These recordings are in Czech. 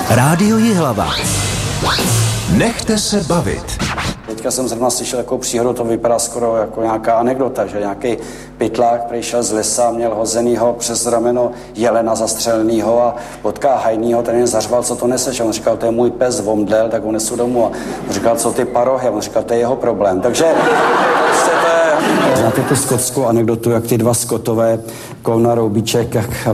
Rádio Jihlava. Nechte se bavit. Teďka jsem zrovna slyšel takovou příhodu, to vypadá skoro jako nějaká anekdota, že nějaký pytlák přišel z lesa, měl hozenýho přes rameno jelena zastřelenýho a potká hajnýho, ten jen zařval, co to neseš. A on říkal, to je můj pes, vomdlel, tak ho nesu domů. A on říkal, co ty parohy? A on říkal, to je jeho problém. Takže prostě to je... Znáte tu skotskou anekdotu, jak ty dva skotové Kolna Roubíček, jak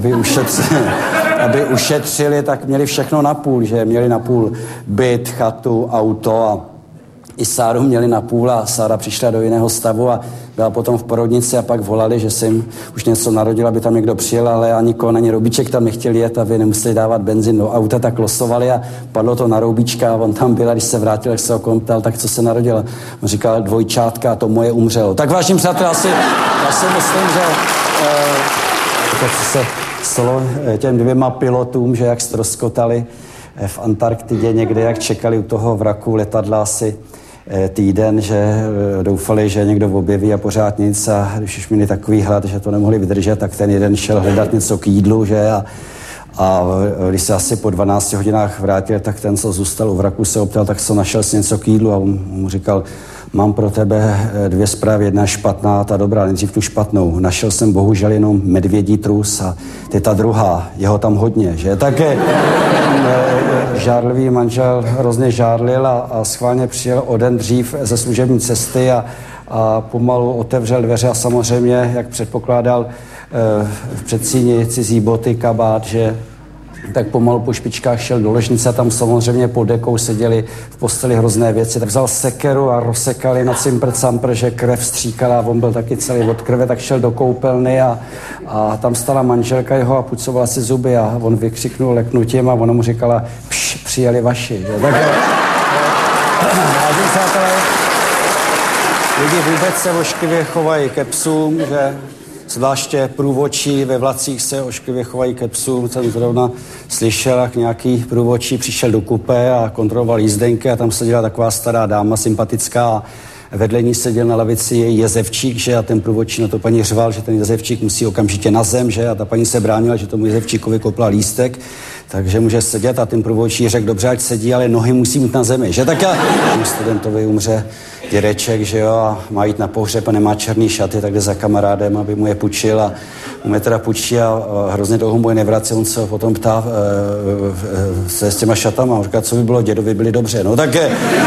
aby ušetřili, tak měli všechno napůl, že měli napůl byt, chatu, auto a i Sáru měli napůl a Sára přišla do jiného stavu a byla potom v porodnici a pak volali, že se jim už něco narodila, aby tam někdo přijel, ale ani Koln, ani Roubíček tam nechtěli jet, aby nemuseli dávat benzín do auta, tak losovali a padlo to na Roubíčka a on tam byl a když se vrátil, tak se ho kontal, tak co se narodilo. On říkal, dvojčátka a to moje umřelo. Tak vážím přátel, já si myslím, že to, co se stalo těm dvěma pilotům, že jak ztroskotali v Antarktidě někde, jak čekali u toho vraku letadla asi týden, že doufali, že někdo objeví a pořád nic a když už měli takový hlad, že to nemohli vydržet, tak ten jeden šel hledat něco k jídlu, že a když se asi po 12 hodinách vrátil, tak ten, co zůstal u vraku, se optal, tak co našel si něco k jídlu a on mu říkal, mám pro tebe dvě zprávy, jedna špatná a ta dobrá, nejdřív tu špatnou. Našel jsem bohužel jenom medvědí trus a ty ta druhá, jeho tam hodně, že? Také žárlivý manžel hrozně žárlil a schválně přijel o den dřív ze služební cesty a pomalu otevřel dveře a samozřejmě, jak předpokládal v předsíni cizí boty, kabát, že tak pomalu po špičkách šel do ložnice a tam samozřejmě pod dekou seděli v posteli hrozné věci. Tak vzal sekeru a rozsekali na cimpr-campr, že krev stříkala a on byl taky celý od krve, tak šel do koupelny a tam stala manželka jeho a pucovala si zuby a on vykřiknul leknutím a ona mu říkala, přijeli vaši. Tak lidi vůbec se ošklivě chovají ke psům, že zvláště průvodčí ve vlacích se ošklivě chovají ke psům. Jsem zrovna slyšel, jak nějaký průvodčí přišel do kupé a kontroloval jízdenky a tam seděla taková stará dáma, sympatická a vedle ní seděl na lavici její jezevčík, že a ten průvodčí na to paní řval, že ten jezevčík musí okamžitě na zem, že a ta paní se bránila, že tomu jezevčíkovi kopla lístek, takže může sedět a ten průvodčí řekl, dobře, ať sedí, ale nohy musí mít na zemi, že tak studentovi umře dědeček, že jo, a má jít na pohřeb a nemá černý šaty, tak jde za kamarádem, aby mu je půjčil a mu je teda půjčí a hrozně dlouho mu je nevrací, on se potom ptá se s těma šatama, on říká, co by bylo, dědovi byli dobře, no tak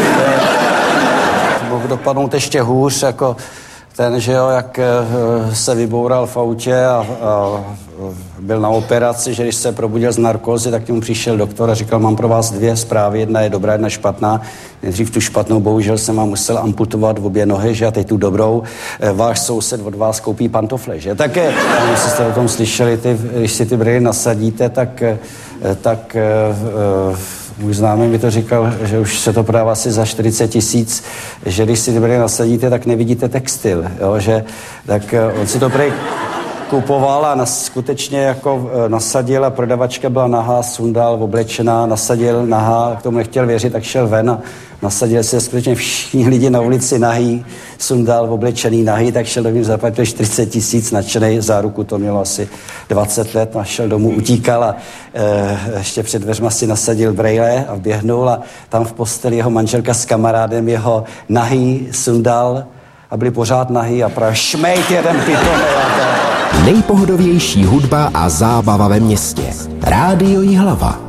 mohl dopadnout ještě hůř, jako ten, že jo, jak se vyboural v autě a byl na operaci, že když se probudil z narkózy, tak k němu přišel doktor a říkal, mám pro vás dvě zprávy, jedna je dobrá, jedna špatná. Nejdřív tu špatnou, bohužel jsem vám musel amputovat v obě nohy, že a teď tu dobrou. Váš soused od vás koupí pantofle, že? Tak jestli jste o tom slyšeli, když si ty brýle nasadíte, tak můj známý mi to říkal, že už se to prodává asi za 40 000, že když si ty brýle nasadíte, tak nevidíte textil, jo, že tak on si to prý kupoval a skutečně jako nasadil a prodavačka byla nahá, sundal, oblečená, nasadil nahá, k tomu nechtěl věřit, tak šel ven a nasadil se skutečně všichni lidi na ulici nahý, sundal, oblečený nahý, tak šel domů, zaplatil 40 000, nadšenej, záruku to mělo asi 20 let, a šel domů, utíkal a ještě před dveřma si nasadil brejle a vběhnul a tam v posteli jeho manželka s kamarádem jeho nahý sundal a byli pořád nahý a právě šmejt jeden pitomej. Nejpohodovější hudba a zábava ve městě. Rádio Jihlava.